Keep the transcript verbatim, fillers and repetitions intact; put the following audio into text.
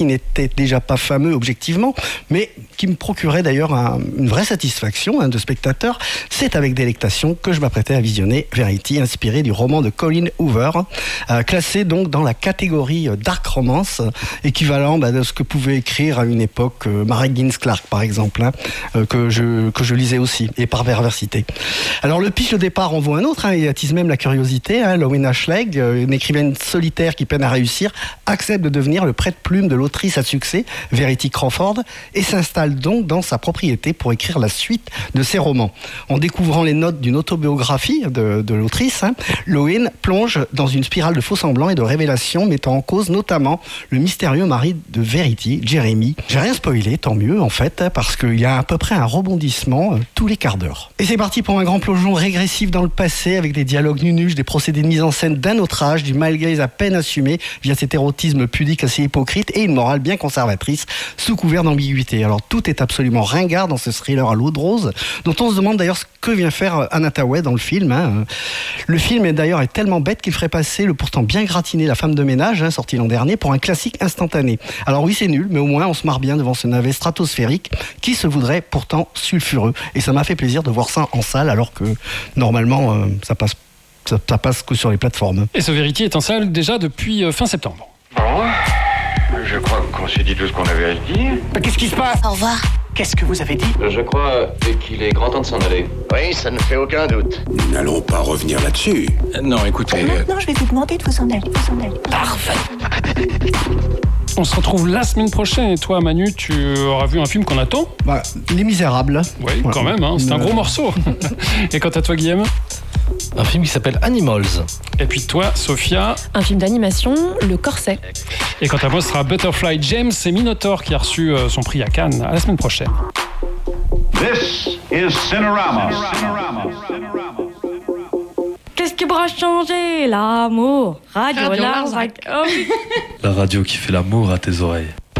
qui n'était déjà pas fameux objectivement, mais qui me procurait d'ailleurs un, une vraie satisfaction hein, de spectateur. C'est avec délectation que je m'apprêtais à visionner Verity, inspiré du roman de Colin Hoover, euh, classé donc dans la catégorie dark romance, équivalent bah, de ce que pouvait écrire à une époque euh, Mary Higgins Clark par exemple, hein, euh, que, je, que je lisais aussi, et par perversité. Alors le pitch de départ en vaut un autre, hein, et attise même la curiosité. Hein, Lowen Ashleg, euh, une écrivaine solitaire qui peine à réussir, accepte de devenir le prête-plume de l'autrice à succès, Verity Crawford, et s'installe donc dans sa propriété pour écrire la suite de ses romans. En découvrant les notes d'une autobiographie de, de l'autrice, hein, Lowen plonge dans une spirale de faux-semblants et de révélations mettant en cause notamment le mystérieux mari de Verity, Jeremy. J'ai rien spoilé, tant mieux en fait, parce qu'il y a à peu près un rebondissement euh, tous les quarts d'heure. Et c'est parti pour un grand plongeon régressif dans le passé avec des dialogues nunuches, des procédés de mise en scène d'un autre âge, du male gaze à peine assumé via cet érotisme pudique assez hypocrite et une morale bien conservatrice sous couvert d'ambiguïté. Alors tout est absolument ringard dans ce thriller à l'eau de rose, dont on se demande d'ailleurs ce que vient faire Anna Tawai dans le film. Hein. Le film est d'ailleurs est tellement bête qu'il ferait passer le pourtant bien gratiné La femme de ménage, hein, sorti l'an dernier, pour un classique instantané. Alors oui, c'est nul, mais au moins on se marre bien devant ce navet stratosphérique qui se voudrait pourtant sulfureux. Et ça m'a fait plaisir de voir ça en salle, alors que normalement euh, ça passe ça, ça passe que sur les plateformes. Et ce Verity est en salle déjà depuis euh, fin septembre. Bon, je crois qu'on s'est dit tout ce qu'on avait à se dire. Mais qu'est-ce qui se passe? Au revoir. Qu'est-ce que vous avez dit? Je crois qu'il est grand temps de s'en aller. Oui, ça ne fait aucun doute. Nous n'allons pas revenir là-dessus. Euh, non, écoutez... Maintenant, je vais vous demander de vous en aller. Vous en aller. Parfait. On se retrouve la semaine prochaine. Et toi, Manu, tu auras vu un film qu'on attend? Bah, Les Misérables. Oui, Voilà. quand même, hein, c'est un gros morceau. Et quant à toi, Guillaume? Un film qui s'appelle Animals. Et puis toi, Sophia? Un film d'animation, Le Corset. Et quant à moi, ce sera Butterfly James et Minotaur qui a reçu euh, son prix à Cannes. À la semaine prochaine. This is Cinerama. Qu'est-ce qui pourra changer? L'amour. Radio, Radio Larzac. La radio qui fait l'amour à tes oreilles.